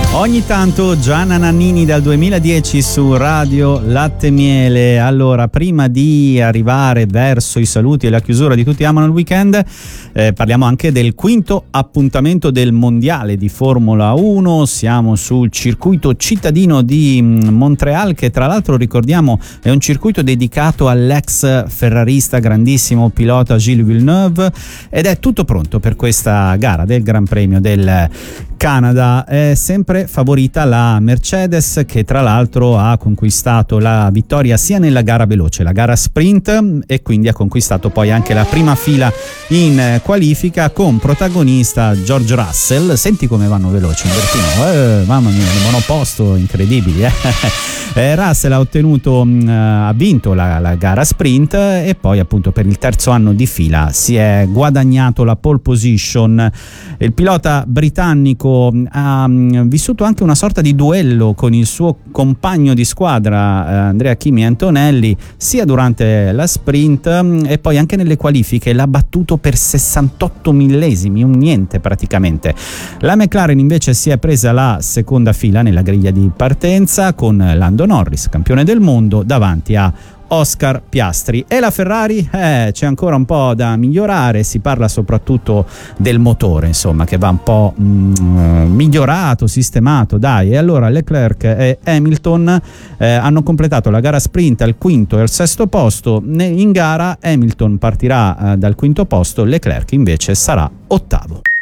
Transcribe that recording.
Ogni tanto Gianna Nannini dal 2010 su Radio Latte Miele. Allora, prima di arrivare verso i saluti e la chiusura di Tutti amano il weekend, parliamo anche del quinto appuntamento del mondiale di Formula 1. Siamo sul circuito cittadino di Montréal, che tra l'altro ricordiamo è un circuito dedicato all'ex ferrarista, grandissimo pilota Gilles Villeneuve, ed è tutto pronto per questa gara del Gran Premio del Canada. È sempre favorita la Mercedes, che tra l'altro ha conquistato la vittoria sia nella gara veloce, la gara sprint, e quindi ha conquistato poi anche la prima fila in qualifica, con protagonista George Russell. Senti come vanno veloci in Bertino, mamma mia, il monoposto incredibili. Russell ha vinto la gara sprint e poi appunto per il terzo anno di fila si è guadagnato la pole position. Il pilota britannico ha vissuto anche una sorta di duello con il suo compagno di squadra Andrea Kimi Antonelli, sia durante la sprint e poi anche nelle qualifiche. L'ha battuto per 68 millesimi, un niente praticamente. La McLaren invece si è presa la seconda fila nella griglia di partenza con Lando Norris, campione del mondo, davanti a Oscar Piastri. E la Ferrari? C'è ancora un po' da migliorare, si parla soprattutto del motore, insomma, che va un po' migliorato, sistemato, dai. E allora Leclerc e Hamilton hanno completato la gara sprint al quinto e al sesto posto. In gara Hamilton partirà dal quinto posto, Leclerc invece sarà ottavo.